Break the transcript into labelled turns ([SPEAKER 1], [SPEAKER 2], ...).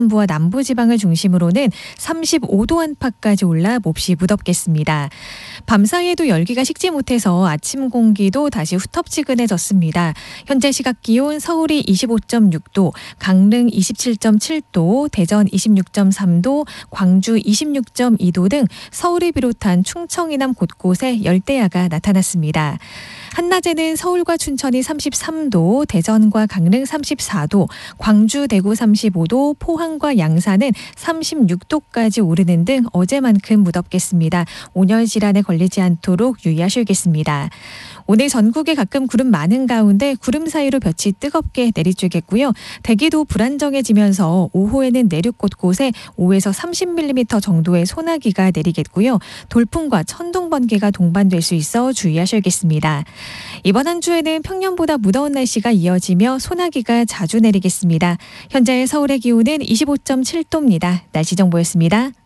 [SPEAKER 1] 부와 남부지방을 중심으로는 35도 안팎까지 올라 몹시 무덥겠습니다. 밤사이에도 열기가 식지 못해서 아침 공기도 다시 후텁지근해졌습니다. 현재 시각 기온 서울이 25.6도, 강릉 27.7도, 대전 26.3도, 광주 26.2도 등 서울을 비롯한 충청 이남 곳곳에 열대야가 나타났습니다. 한낮에는 서울과 춘천이 33도, 대전과 강릉 34도, 광주, 대구 35도, 포항과 양산은 36도까지 오르는 등 어제만큼 무덥겠습니다. 온열 질환에 걸리지 않도록 유의하셔야겠습니다. 오늘 전국에 가끔 구름 많은 가운데 구름 사이로 볕이 뜨겁게 내리쬐겠고요. 대기도 불안정해지면서 오후에는 내륙 곳곳에 5에서 30mm 정도의 소나기가 내리겠고요. 돌풍과 천둥 번개가 동반될 수 있어 주의하셔야겠습니다. 이번 한 주에는 평년보다 무더운 날씨가 이어지며 소나기가 자주 내리겠습니다. 현재 서울의 기온은 25.7도입니다. 날씨 정보였습니다.